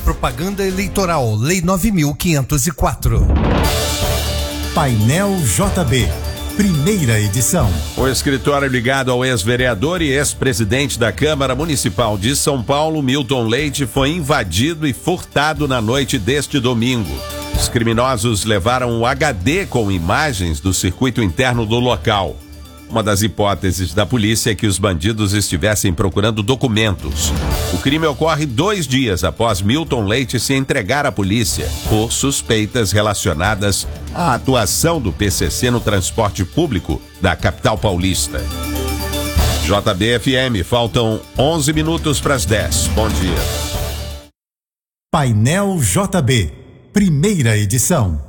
Propaganda eleitoral, Lei 9.504. Painel JB, primeira edição. O escritório ligado ao ex-vereador e ex-presidente da Câmara Municipal de São Paulo, Milton Leite, foi invadido e furtado na noite deste domingo. Os criminosos levaram um HD com imagens do circuito interno do local. Uma das hipóteses da polícia é que os bandidos estivessem procurando documentos. O crime ocorre 2 dias após Milton Leite se entregar à polícia por suspeitas relacionadas à atuação do PCC no transporte público da capital paulista. JB-FM, faltam 11 minutos para as 10. Bom dia. Painel JB, primeira edição.